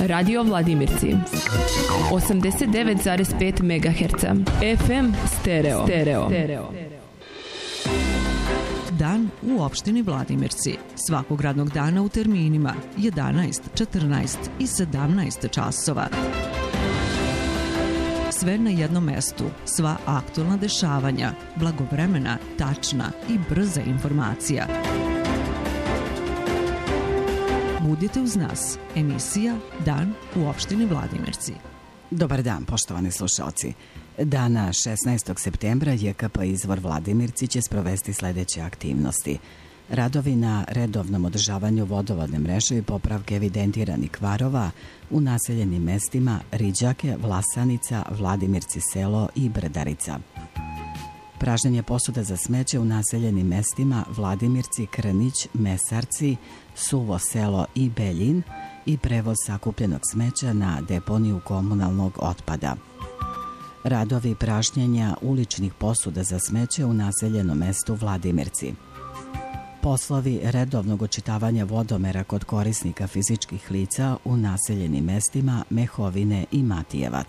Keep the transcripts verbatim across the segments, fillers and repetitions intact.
Radio Vladimirci osamdeset devet zarez pet megaherca, F M stereo. stereo. stereo. Dan u opštini Vladimirci. Svakog radnog dana u terminima jedanaest, četrnaest i sedamnaest časova. Sve na jednom mestu, sva aktualna dešavanja, blagovremena, tačna i brza informacija. Budite uz nas. Emisija Dan u opštini Vladimirci. Dobar dan, poštovani slušalci. Dana šesnaestog septembra J K P Izvor Vladimirci će sprovesti sledeće aktivnosti. Radovi na redovnom održavanju vodovodne mreže i popravke evidentiranih kvarova u naseljenim mestima Riđake, Vlasanica, Vladimirci selo i Brdarica. Pražnjenje posuda za smeće u naseljenim mestima Vladimirci, Krnić, Mesarci, Suvo selo i Beljin i prevoz sakupljenog smeća na deponiju komunalnog otpada. Radovi pražnjenja uličnih posuda za smeće u naseljenom mestu Vladimirci. Poslovi redovnog očitavanja vodomera kod korisnika fizičkih lica u naseljenim mestima Mehovine i Matijevac.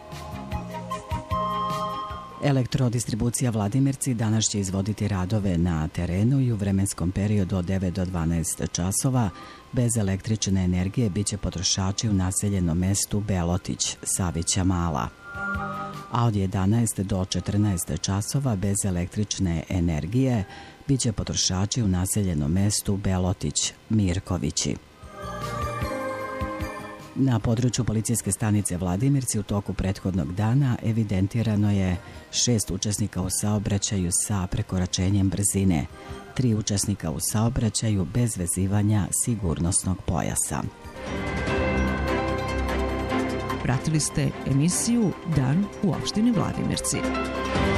Elektrodistribucija Vladimirci danas će izvoditi radove na terenu i u vremenskom periodu od devet do dvanaest časova. Bez električne energije biće potrošači u naseljenom mestu Belotić, Savića Mala. A od jedanaest do četrnaest časova bez električne energije biće potrošači u naseljenom mestu Belotić, Mirkovići. Na području policijske stanice Vladimirci u toku prethodnog dana evidentirano je šest učesnika u saobraćaju sa prekoračenjem brzine, tri učesnika u saobraćaju bez vezivanja sigurnosnog pojasa. Pratili ste emisiju Dan u opštini Vladimirci.